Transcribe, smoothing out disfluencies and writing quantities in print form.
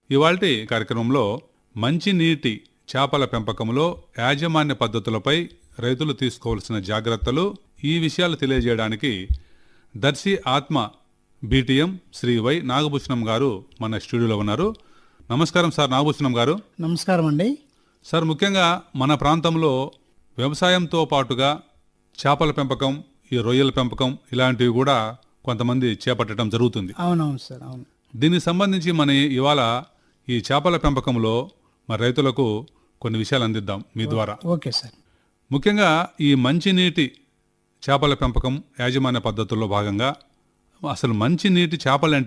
ఇవాల్టి కార్యక్రమంలో మంచినీటి చేపల పెంపకంలో యాజమాన్య పద్ధతులపై రైతులు తీసుకోవాల్సిన జాగ్రత్తలు, ఈ విషయాలు తెలియజేయడానికి దర్శి ఆత్మ బీటీఎం శ్రీ వై నాగభూషణం గారు మన స్టూడియోలో ఉన్నారు. నమస్కారం సార్ నాగభూషణం గారు. నమస్కారం అండి. సార్, ముఖ్యంగా మన ప్రాంతంలో వ్యవసాయంతో పాటుగా చేపల పెంపకం, ఈ రొయ్యల పెంపకం ఇలాంటివి కూడా కొంతమంది చేపట్టడం జరుగుతుంది. అవునవును సార్, అవును. దీనికి సంబంధించి మన ఇవాళ ఈ చేపల పెంపకంలో మన రైతులకు కొన్ని విషయాలు అందిద్దాం మీ ద్వారా. Okay sir. ముఖ్యంగా ఈ మంచినీటి చేపల పెంపకం యాజమాన్య పద్ధతుల్లో భాగంగా అసలు మంచినీటి చేపలు